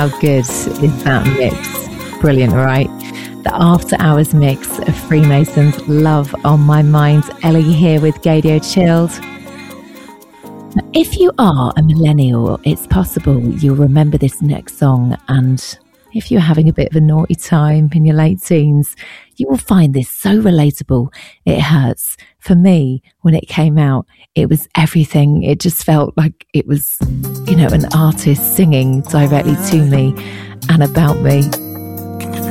How good is that mix? Brilliant, right? The After Hours mix of Freemasons, Love on My Mind. Ellie here with Gaydio Chilled. Now, if you are a millennial, it's possible you'll remember this next song, and if you're having a bit of a naughty time in your late teens, you will find this so relatable. It hurts. For me, when it came out, it was everything. It just felt like it was, an artist singing directly to me and about me.